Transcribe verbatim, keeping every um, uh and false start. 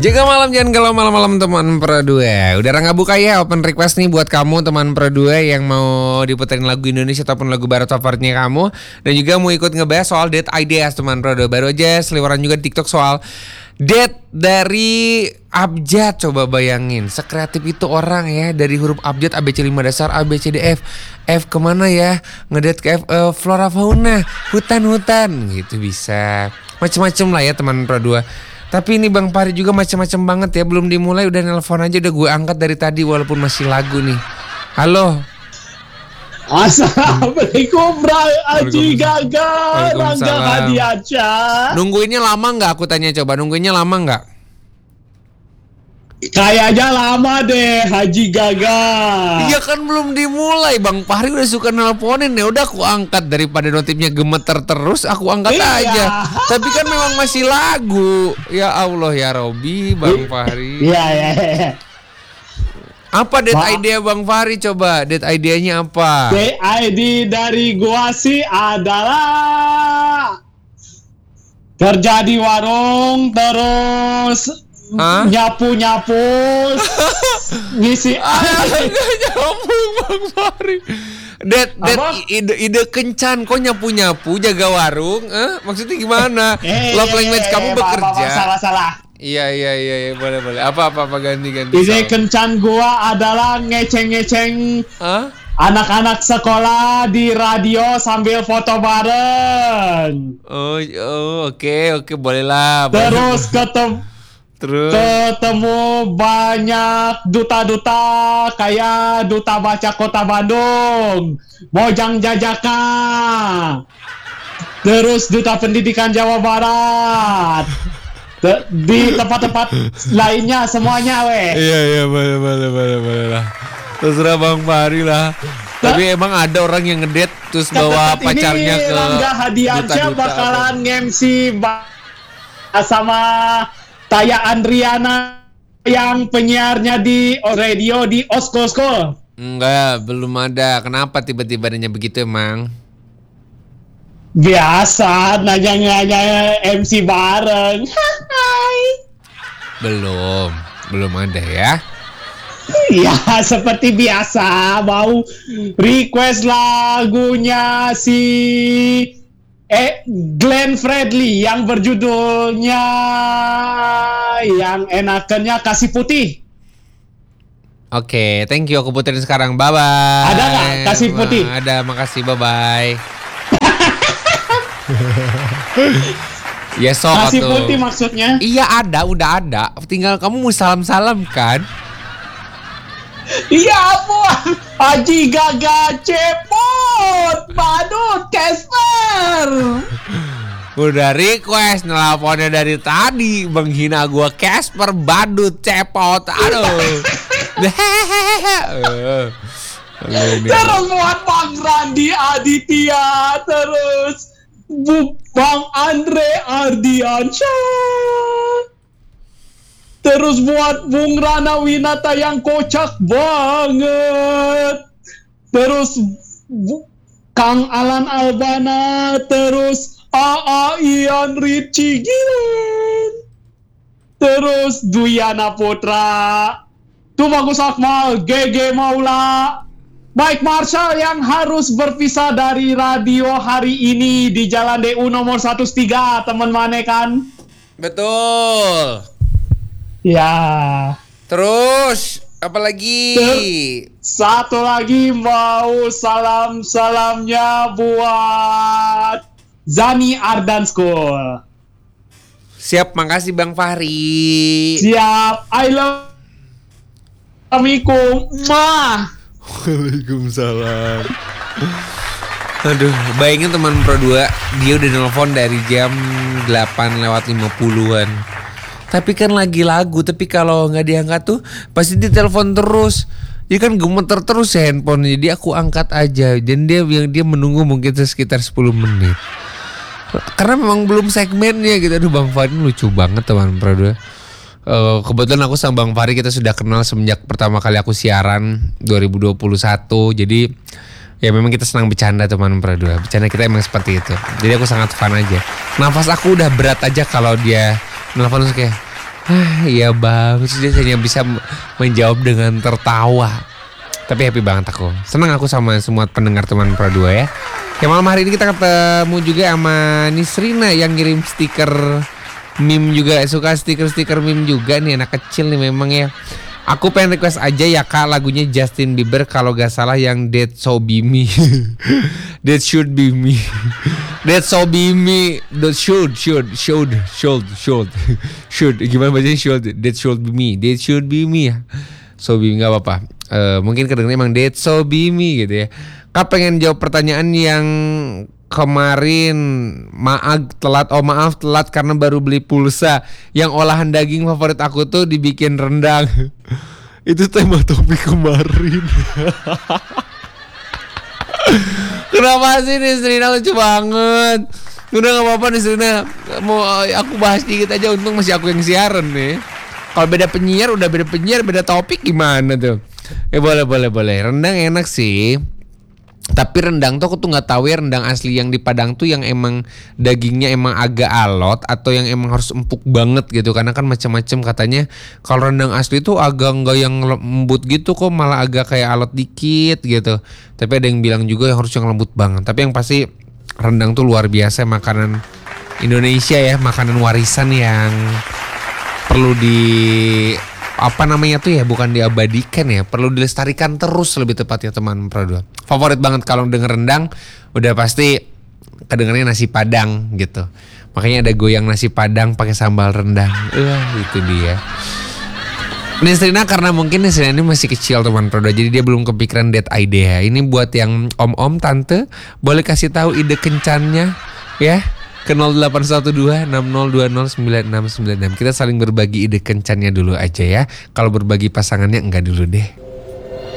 Jaga malam jangan galau malam-malam teman Pro dua. Udah Rangga buka ya open request nih buat kamu teman Pro dua yang mau diputerin lagu Indonesia ataupun lagu barat favoritnya kamu. Dan juga mau ikut ngebahas soal date ideas teman Pro dua. Baru aja seliweran juga di TikTok soal date dari abjad. Coba bayangin sekreatif itu orang ya. Dari huruf abjad A B C lima dasar A B C D F. F kemana ya? Ngedate ke F, uh, flora fauna, hutan-hutan gitu bisa. Macem-macem lah ya teman Pro dua. Tapi ini Bang Fahri juga macam-macam banget ya. Belum dimulai udah nelpon aja, udah gue angkat dari tadi walaupun masih lagu nih. Halo. Assalamualaikum Haji Gaga, Rangga Hadiansyah. Nungguinnya lama nggak? Aku tanya coba, nungguinnya lama nggak? Kayaknya lama deh Haji Gaga. Iya kan belum dimulai, Bang Fahri udah suka nelponin ya. Udah aku angkat daripada notifnya gemeter terus, aku angkat iya. aja. Tapi kan memang masih lagu. Ya Allah ya Robi, Bang Fahri. Iya iya. Ya. Apa date ba- idea Bang Fahri coba? Date idenya apa? Date idea dari gua sih adalah kerja di warung terus Hah? nyapu-nyapu ngisi air. Nyapu Bang Fahri. Det, det ide, ide kencan kok nyapu-nyapu jaga warung, eh? Maksudnya gimana? Eh, Love language eh, kamu eh, bekerja. Salah-salah. Iya iya iya iya boleh boleh. Apa apa apa ganti ganti. Ide kencan gua adalah ngeceng-ngeceng Hah? anak-anak sekolah di radio sambil foto bareng. Oh oh oke okay, oke okay, boleh lah. Terus ketemu Terus ketemu banyak duta-duta kayak duta baca Kota Bandung, Mojang Jajaka, terus duta pendidikan Jawa Barat, Te- di tempat-tempat lainnya semuanya weh. Iya iya boleh boleh boleh boleh lah. Terserah Bang Fahri lah. Tapi emang ada orang yang ngedate terus bawa pacarnya ke Rangga Hadiansyah bakalan nge-M C ba- sama Taya Andriana yang penyiarnya di radio di Osko-Osko. Enggak, belum ada. Kenapa tiba-tiba nanya begitu emang? Biasa nanya-nanya M C bareng. Hai. Belum, belum ada ya. Ya seperti biasa mau request lagunya si Eh, Glenn Fredly yang berjudulnya yang enakannya Kasih Putih. Oke, okay, thank you. Aku puterin sekarang. Bye bye. Ada nggak Kasih Putih? Nah, ada, makasih. Bye bye. Ya sok Kasih atau... Putih maksudnya? Iya ada, udah ada. Tinggal kamu mau salam-salam kan? Iya ampun, Haji Gaga cepot, badut, Casper. Udah request nelaponnya dari tadi menghina gua Casper, badut, cepot, aduh. Terus buat Bang Randi Aditya, terus Bu Bang Andre Ardiansyah. Terus buat Bung Rana Winata yang kocak banget. Terus Bu, Kang Alan Albana. Terus A A Ian Ricci Gilen. Terus Duyana Putra. Tubagus Akmal, G G Maula. Mike Marshall yang harus berpisah dari radio hari ini di Jalan D U nomor seratus tiga, teman mana kan? Betul. Ya. Terus apa lagi? Ter- satu lagi mau salam-salamnya buat Zani Ardan School. Siap, makasih Bang Fahri. Siap. I love. Assalamualaikum. Ma. Waalaikumsalam. Aduh, bayangin teman Pro dua, dia udah nelfon dari jam delapan lewat lima puluhan. Tapi kan lagi lagu, tapi kalau nggak diangkat tuh pasti dia telepon terus. Dia kan gemeter terus ya handphone. Jadi aku angkat aja. Dan dia yang dia menunggu mungkin sekitar sepuluh menit. Karena memang belum segmennya gitu. Aduh Bang Fahri lucu banget teman Pro dua. Uh, kebetulan aku sama Bang Fahri kita sudah kenal semenjak pertama kali aku siaran dua ribu dua puluh satu. Jadi ya memang kita senang bercanda teman Pro dua. Bercanda kita emang seperti itu. Jadi aku sangat fun aja. Nafas aku udah berat aja kalau dia nelfon terus kayak Ah, iya bang, terus dia hanya bisa menjawab dengan tertawa. Tapi happy banget aku. Senang aku sama semua pendengar teman Pro dua ya. Ya malam hari ini kita ketemu juga sama Nisrina yang ngirim stiker meme juga. Suka stiker-stiker meme juga nih, anak kecil nih memang ya. Aku pengen request aja ya kak lagunya Justin Bieber kalau gak salah yang That So Be Me. That Should Be Me. That So Be Me. That should should should should should should gimana bacanya should. That Should Be Me. That Should Be Me ya. So Be Me gak apa-apa. Uh, mungkin kedengerannya emang That So Be Me gitu ya. Kak pengen jawab pertanyaan yang kemarin maaf telat oh maaf telat karena baru beli pulsa yang olahan daging favorit aku tuh dibikin rendang. Itu tema topik kemarin. Kenapa sih Nisrina lucu banget. Udah gak apa-apa Nisrina, mau aku bahas dikit aja, untung masih aku yang siaran nih. Kalau beda penyiar udah beda penyiar beda topik gimana tuh. Ya boleh boleh boleh. Rendang enak sih. Tapi rendang tuh aku tuh nggak tahu ya rendang asli yang di Padang tuh yang emang dagingnya emang agak alot atau yang emang harus empuk banget gitu, karena kan macam-macam katanya. Kalau rendang asli tuh agak nggak yang lembut gitu kok, malah agak kayak alot dikit gitu. Tapi ada yang bilang juga yang harus yang lembut banget. Tapi yang pasti rendang tuh luar biasa, makanan Indonesia ya, makanan warisan yang perlu di apa namanya tuh ya, bukan diabadikan ya, perlu dilestarikan terus lebih tepatnya teman Pro dua. Favorit banget kalau denger rendang udah pasti kedengarnya nasi Padang gitu. Makanya ada goyang nasi Padang pakai sambal rendang. Wah, itu dia. Nisrina karena mungkin Nisrina ini masih kecil teman Pro dua, jadi dia belum kepikiran that idea. Ini buat yang om-om tante, boleh kasih tahu ide kencannya ya. Ke nol delapan satu dua enam nol dua nol sembilan enam sembilan enam. Kita saling berbagi ide kencannya dulu aja ya. Kalau berbagi pasangannya enggak dulu deh.